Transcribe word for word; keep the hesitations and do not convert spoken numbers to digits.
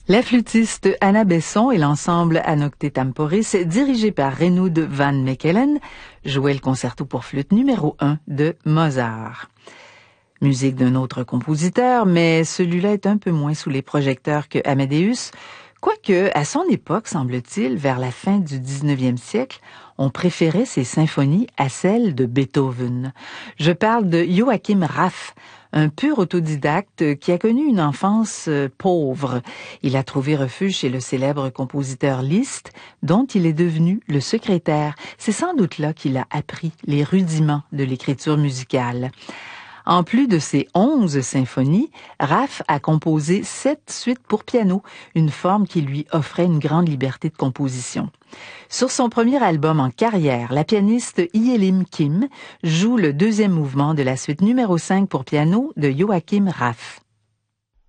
La flûtiste Anna Besson et l'ensemble Anocte Temporis, dirigé par Reinoud van Mechelen, jouait le concerto pour flûte numéro un de Mozart. Musique d'un autre compositeur, mais celui-là est un peu moins sous les projecteurs que Amadeus, quoique, à son époque, semble-t-il, vers la fin du dix-neuvième siècle, on préférait ses symphonies à celles de Beethoven. Je parle de Joachim Raff, un pur autodidacte qui a connu une enfance pauvre. Il a trouvé refuge chez le célèbre compositeur Liszt, dont il est devenu le secrétaire. C'est sans doute là qu'il a appris les rudiments de l'écriture musicale. En plus de ses onze symphonies, Raff a composé sept suites pour piano, une forme qui lui offrait une grande liberté de composition. Sur son premier album en carrière, la pianiste Yelim Kim joue le deuxième mouvement de la suite numéro cinq pour piano de Joachim Raff.